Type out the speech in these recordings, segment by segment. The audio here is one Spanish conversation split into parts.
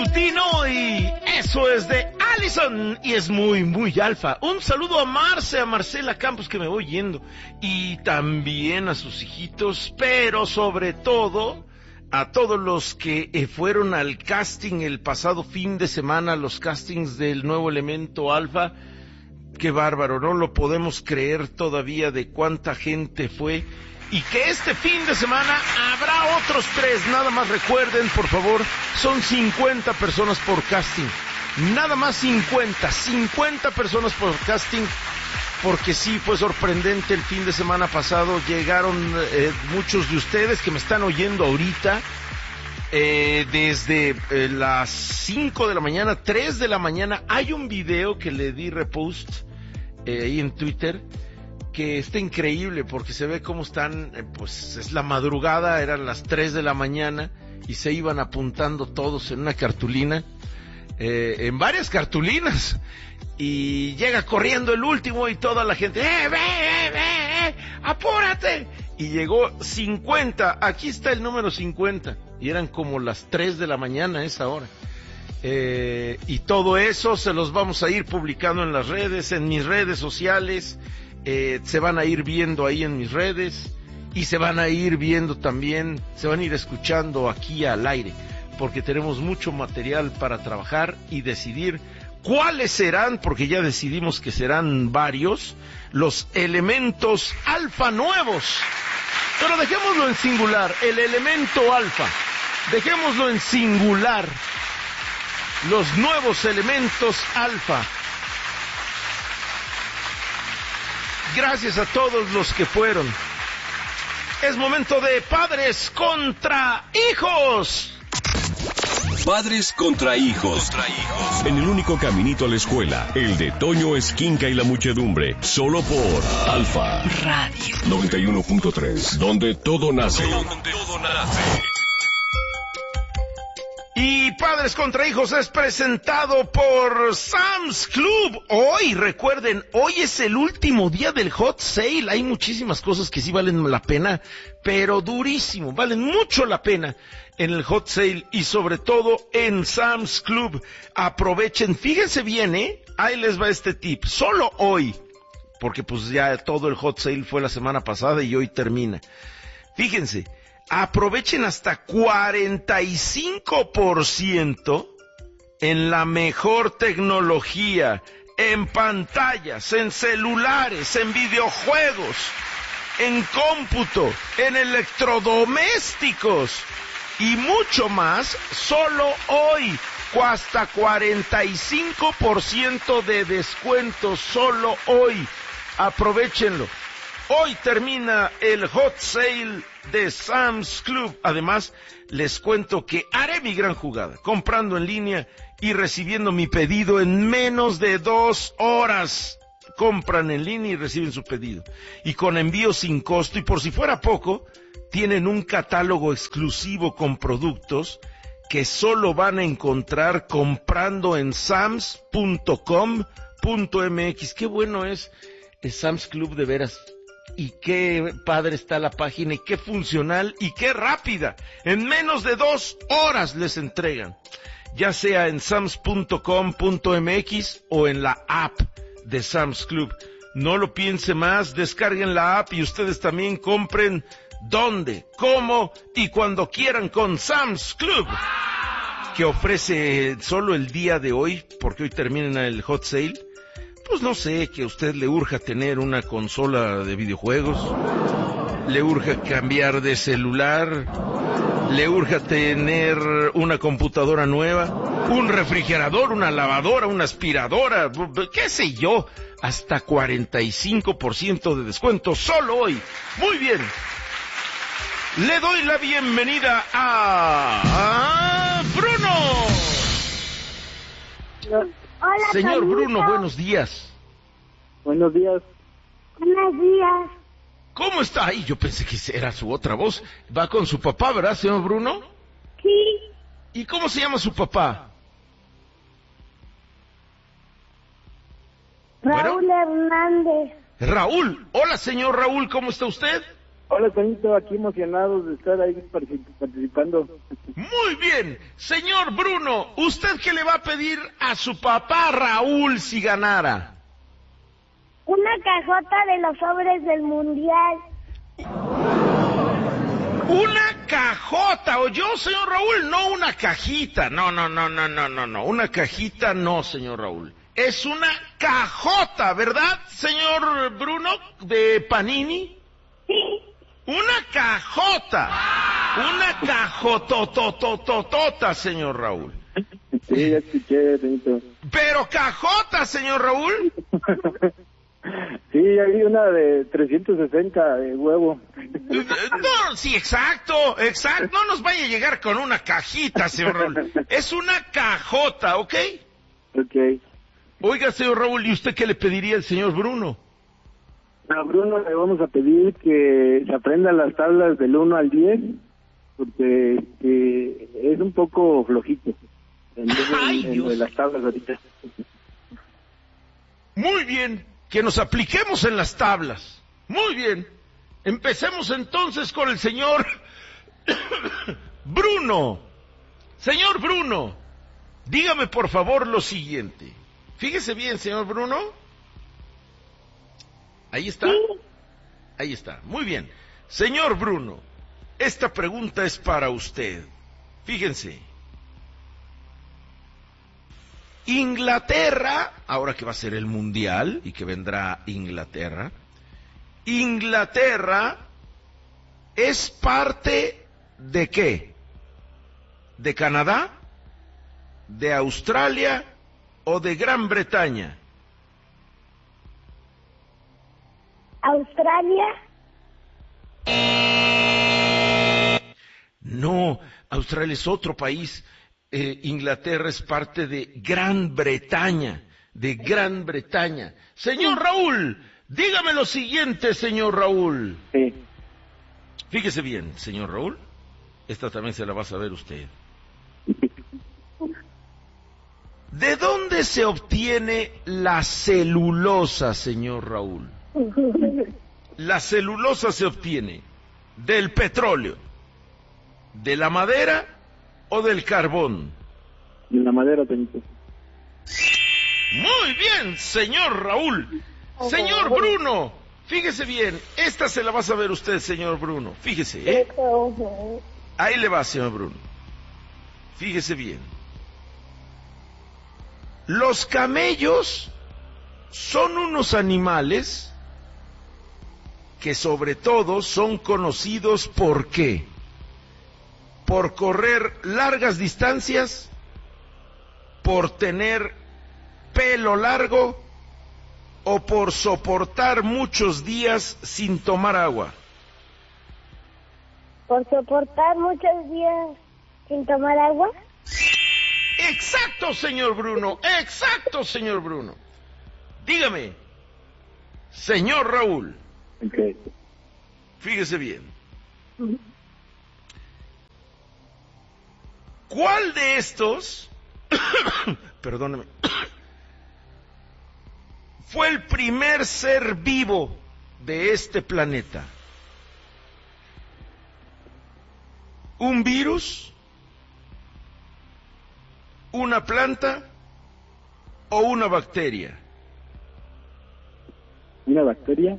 Matutino y eso es de Allison y es muy, muy alfa. Un saludo a Marcela Campos que me voy yendo y también a sus hijitos, pero sobre todo a todos los que fueron al casting el pasado fin de semana, los castings del nuevo elemento alfa. Qué bárbaro, no lo podemos creer todavía de cuánta gente fue. Y que este fin de semana habrá otros 3, nada más recuerden, por favor, son 50 personas por casting, nada más 50 personas por casting, porque sí fue sorprendente el fin de semana pasado, llegaron muchos de ustedes que me están oyendo ahorita, desde las 5 de la mañana, 3 de la mañana, hay un video que le di repost ahí en Twitter, que está increíble porque se ve cómo están, pues es la madrugada, eran las 3 de la mañana y se iban apuntando todos en una cartulina, en varias cartulinas, y llega corriendo el último y toda la gente, ve, apúrate, y llegó 50, aquí está el número 50, y eran como las 3 de la mañana a esa hora. Y todo eso se los vamos a ir publicando en las redes, en mis redes sociales. Se van a ir viendo ahí en mis redes y se van a ir viendo también, se van a ir escuchando aquí al aire, porque tenemos mucho material para trabajar y decidir cuáles serán, porque ya decidimos que serán varios, los elementos alfa nuevos. Pero dejémoslo en singular, el elemento alfa, dejémoslo en singular, los nuevos elementos alfa. Gracias a todos los que fueron. Es momento de Padres contra Hijos. Padres contra hijos. En el único caminito a la escuela, el de Toño Esquinca y la muchedumbre. Solo por Alfa Radio 91.3, donde todo nace. Y Padres contra Hijos es presentado por Sam's Club. Hoy, recuerden, hoy es el último día del hot sale. Hay muchísimas cosas que sí valen la pena, pero durísimo, valen mucho la pena en el hot sale y sobre todo en Sam's Club. Aprovechen, fíjense bien, ahí les va este tip. Solo hoy, porque pues ya todo el hot sale fue la semana pasada y hoy termina. Fíjense. Aprovechen hasta 45% en la mejor tecnología, en pantallas, en celulares, en videojuegos, en cómputo, en electrodomésticos y mucho más, solo hoy, hasta 45% de descuento, solo hoy. Aprovechenlo. Hoy termina el hot sale de Sam's Club. Además, les cuento que haré mi gran jugada, comprando en línea y recibiendo mi pedido en menos de 2 horas. Compran en línea y reciben su pedido. Y con envío sin costo, y por si fuera poco, tienen un catálogo exclusivo con productos que solo van a encontrar comprando en sams.com.mx. Qué bueno es el Sam's Club, de veras. Y qué padre está la página, y qué funcional, y qué rápida. En menos de 2 horas les entregan. Ya sea en sams.com.mx o en la app de Sam's Club. No lo piense más, descarguen la app y ustedes también compren donde, cómo y cuando quieran con Sam's Club, que ofrece solo el día de hoy, porque hoy termina el hot sale. Pues no sé, que a usted le urja tener una consola de videojuegos, le urja cambiar de celular, le urja tener una computadora nueva, un refrigerador, una lavadora, una aspiradora, qué sé yo, hasta 45% de descuento solo hoy. Muy bien. Le doy la bienvenida a Bruno. Hola, Señor Tonito. Bruno, buenos días. Buenos días. Buenos días. ¿Cómo está? Ay, yo pensé que era su otra voz. Va con su papá, ¿verdad, señor Bruno? Sí. ¿Y cómo se llama su papá? Raúl Hernández. Raúl. Hola, señor Raúl, ¿cómo está usted? Hola, Toñito, aquí emocionados de estar ahí participando. Muy bien. Señor Bruno, ¿usted qué le va a pedir a su papá Raúl si ganara? Una cajota de los sobres del mundial. Una cajota, ¿oyó, señor Raúl? No una cajita. No. Una cajita no, señor Raúl. Es una cajota, ¿verdad, señor Bruno, de Panini? Sí. Una cajota. Una cajototototota, señor Raúl. Sí, ya escuché, Toñito. Pero cajota, señor Raúl. Sí, hay una de 360 de huevo. No, sí, exacto. No nos vaya a llegar con una cajita, señor Raúl. Es una cajota, ¿ok? Ok. Oiga, señor Raúl, ¿y usted qué le pediría al señor Bruno? A Bruno le vamos a pedir que se aprenda las tablas del 1 al 10, porque es un poco flojito en las tablas ahorita. Muy bien, que nos apliquemos en las tablas. Muy bien. Empecemos entonces con el señor Bruno. Señor Bruno, dígame por favor lo siguiente. Fíjese bien, señor Bruno. Ahí está. Ahí está. Muy bien. Señor Bruno, esta pregunta es para usted. Fíjense. Inglaterra, ahora que va a ser el Mundial y que vendrá Inglaterra, Inglaterra es parte ¿de qué? ¿De Canadá? ¿De Australia? ¿O de Gran Bretaña? Australia. No, Australia es otro país. Inglaterra es parte de Gran Bretaña, Señor Raúl, dígame lo siguiente, señor Raúl. Sí. Fíjese bien, señor Raúl, esta también se la va a saber usted. ¿De dónde se obtiene la celulosa, señor Raúl? La celulosa se obtiene del petróleo, de la madera o del carbón. De la madera, Toñito. Muy bien, señor Raúl. Señor Bruno, fíjese bien, esta se la va a saber usted, señor Bruno. Fíjese, ¿eh? Ahí le va, señor Bruno. Fíjese bien. Los camellos son unos animales que sobre todo son conocidos ¿por qué? Por correr largas distancias, por tener pelo largo o por soportar muchos días sin tomar agua. ¿Por soportar muchos días sin tomar agua? Exacto, señor Bruno, exacto, señor Bruno. Dígame, señor Raúl. Okay. Fíjese bien. ¿Cuál de estos, perdóneme, fue el primer ser vivo de este planeta? ¿Un virus? ¿Una planta? ¿O una bacteria? ¿Una bacteria?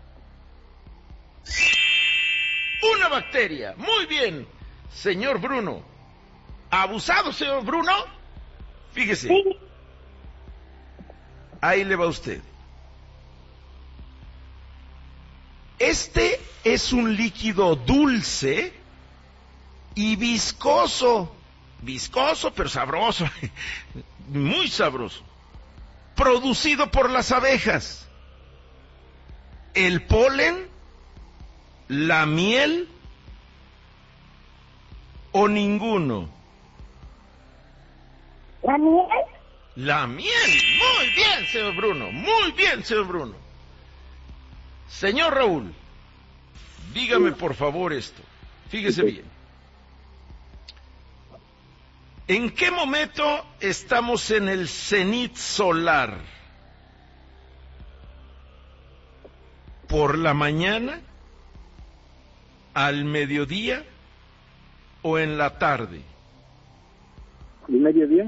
Una bacteria. Muy bien, señor Bruno. ¿Abusado, señor Bruno? Fíjese. Sí. Ahí le va usted. Este es un líquido dulce y viscoso. Viscoso, pero sabroso. Muy sabroso. Producido por las abejas. El polen, la miel o ninguno. ¿La miel? La miel. Muy bien, señor Bruno. Muy bien, señor Bruno. Señor Raúl, dígame por favor esto. Fíjese bien. ¿En qué momento estamos en el cenit solar? ¿Por la mañana? ¿Al mediodía o en la tarde? ¿El mediodía?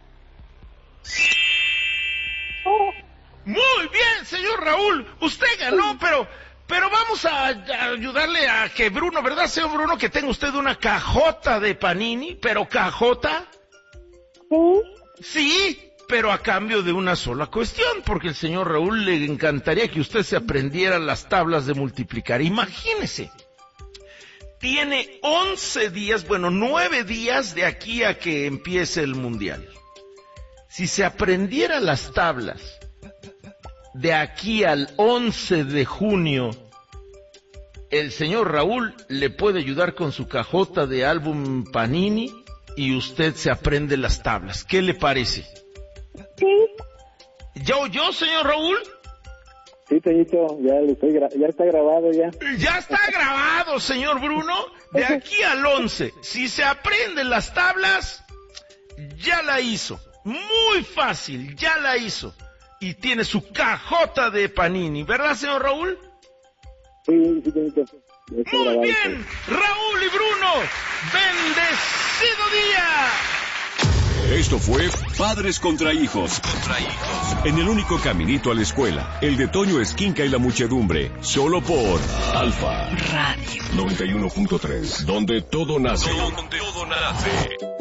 Muy bien, señor Raúl, usted ganó, pero vamos a ayudarle a que Bruno, ¿verdad, señor Bruno, que tenga usted una cajota de Panini, pero cajota? Sí. Sí, pero a cambio de una sola cuestión, porque el señor Raúl le encantaría que usted se aprendiera las tablas de multiplicar. Imagínese, tiene 11 días, 9 días de aquí a que empiece el Mundial. Si se aprendiera las tablas de aquí al 11 de junio, el señor Raúl le puede ayudar con su cajota de álbum Panini y usted se aprende las tablas. ¿Qué le parece? Sí. ¿Yo, señor Raúl? Sí, Toñito, ya está grabado ya. Ya está grabado, señor Bruno. De aquí al 11, si se aprenden las tablas, ya la hizo. Muy fácil, ya la hizo. Y tiene su cajota de Panini, ¿verdad, señor Raúl? Sí, Toñito. Muy bien, Raúl y Bruno, bendecido día. Esto fue Padres contra Hijos. En el único caminito a la escuela, el de Toño Esquinca y la muchedumbre, solo por Alfa Radio 91.3, donde todo nace.